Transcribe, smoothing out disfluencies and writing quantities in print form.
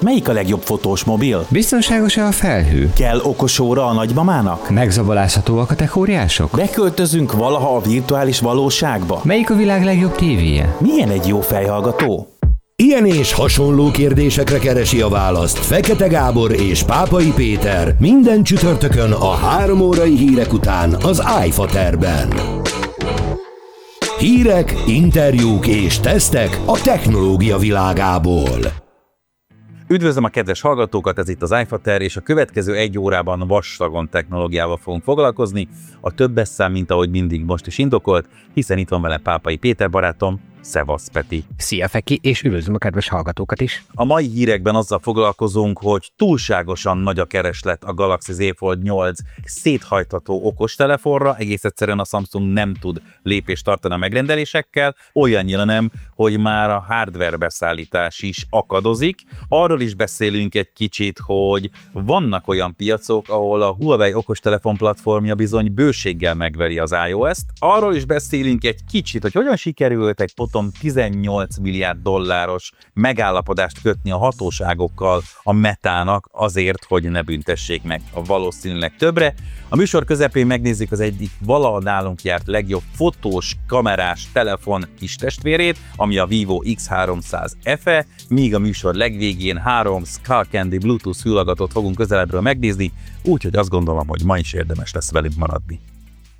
Melyik a legjobb fotós mobil? Biztonságos-e a felhő? Kell okos óra a nagymamának? Megzabolázható a kategóriások? Beköltözünk valaha a virtuális valóságba? Melyik a világ legjobb tévéje? Milyen egy jó fejhallgató? Ilyen és hasonló kérdésekre keresi a választ Fekete Gábor és Pápai Péter minden csütörtökön a 3 órai hírek után az iFaterben. Hírek, interjúk és tesztek a technológia világából. Üdvözlöm a kedves hallgatókat, ez itt az iFater, és a következő 1 órában vastagon technológiával fogunk foglalkozni. A többes szám, mint ahogy mindig most is indokolt, hiszen itt van velem Pápai Péter barátom. Szevasz, Peti! Szia, Feki, és üdvözlöm a kedves hallgatókat is! A mai hírekben azzal foglalkozunk, hogy túlságosan nagy a kereslet a Galaxy Z Fold 8 széthajtható okostelefonra, egész egyszerűen a Samsung nem tud lépést tartani a megrendelésekkel, olyannyira nem, hogy már a hardware beszállítás is akadozik. Arról is beszélünk egy kicsit, hogy vannak olyan piacok, ahol a Huawei okostelefon platformja bizony bőséggel megveri az iOS-t. Arról is beszélünk egy kicsit, hogy hogyan sikerült egy 18 milliárd dolláros megállapodást kötni a hatóságokkal a Metának azért, hogy ne büntessék meg a valószínűleg többre. A műsor közepén megnézzük az egyik valaha nálunk járt legjobb fotós, kamerás telefon kistestvérét, ami a Vivo X300 FE, míg a műsor legvégén 3 Skullcandy Bluetooth fülhallgatót fogunk közelebbről megnézni, úgyhogy azt gondolom, hogy ma is érdemes lesz velünk maradni.